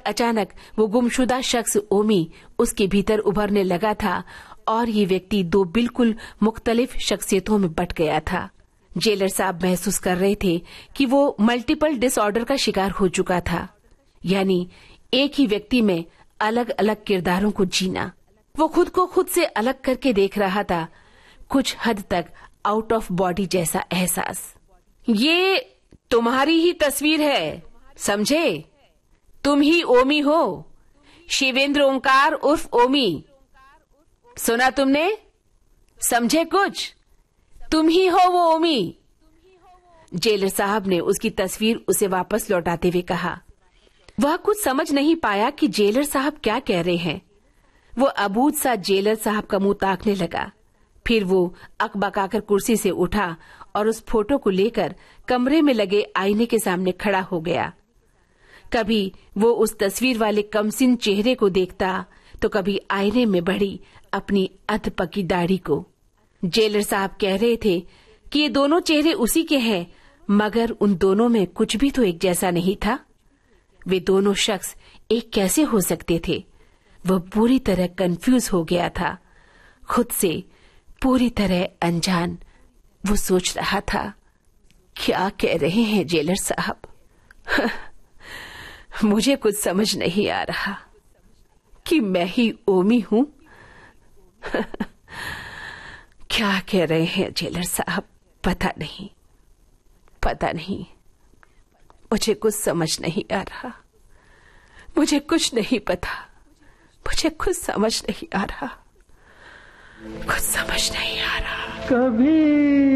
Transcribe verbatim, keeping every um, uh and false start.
अचानक वो गुमशुदा शख्स ओमी उसके भीतर उभरने लगा था और ये व्यक्ति दो बिल्कुल मुख्तलिफ शख्सियतों में बट गया था। जेलर साहब महसूस कर रहे थे कि वो मल्टीपल डिसऑर्डर का शिकार हो चुका था, यानी एक ही व्यक्ति में अलग अलग किरदारों को जीना। वो खुद को खुद से अलग करके देख रहा था, कुछ हद तक आउट ऑफ बॉडी जैसा एहसास। ये तुम्हारी ही तस्वीर है, समझे? तुम ही ओमी हो, शिवेंद्र ओंकार उर्फ ओमी। सुना तुमने? समझे कुछ? तुम ही हो वो ओमी। जेलर साहब ने उसकी तस्वीर उसे वापस लौटाते हुए कहा। वह कुछ समझ नहीं पाया कि जेलर साहब क्या कह रहे हैं। वो अबूझ सा जेलर साहब का मुंह ताकने लगा। फिर वो अकबकाकर कुर्सी से उठा और उस फोटो को लेकर कमरे में लगे आईने के सामने खड़ा हो गया। कभी वो उस तस्वीर वाले कमसिन चेहरे को देखता तो कभी आईने में बढ़ी अपनी अधपकी दाढ़ी को। जेलर साहब कह रहे थे कि ये दोनों चेहरे उसी के हैं, मगर उन दोनों में कुछ भी तो एक जैसा नहीं था। वे दोनों शख्स एक कैसे हो सकते थे? वह पूरी तरह कंफ्यूज हो गया था, खुद से पूरी तरह अनजान। वो सोच रहा था, क्या कह रहे हैं जेलर साहब? मुझे कुछ समझ नहीं आ रहा कि मैं ही ओमी हूं। क्या कह रहे हैं जेलर साहब? पता नहीं, पता नहीं। मुझे कुछ समझ नहीं आ रहा। मुझे कुछ नहीं पता। मुझे कुछ समझ नहीं आ रहा। कुछ समझ नहीं आ रहा। कभी